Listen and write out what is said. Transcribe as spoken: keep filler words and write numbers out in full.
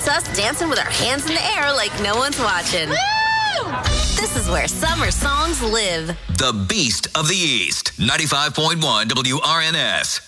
It's us dancing with our hands in the air like no one's watching. Woo! This is where summer songs live. The Beast of the East, ninety-five point one W R N S.